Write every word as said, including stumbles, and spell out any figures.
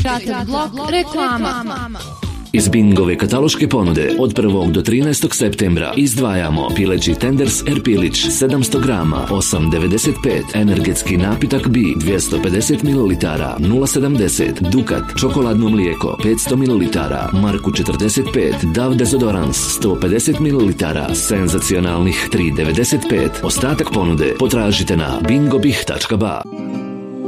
Kratak blok reklama. Iz Bingove kataloške ponude od prvog do trinaestog septembra izdvajamo pileći tenders Erpilić sedamsto grama osam devedeset pet, energetski napitak B dvjesto pedeset mililitara nula sedamdeset, Dukat čokoladno mlijeko petsto mililitara marku četrdeset pet, Dav dezodorans sto pedeset mililitara senzacionalnih tri devedeset pet. Ostatak ponude potražite na bingobih tačka ba.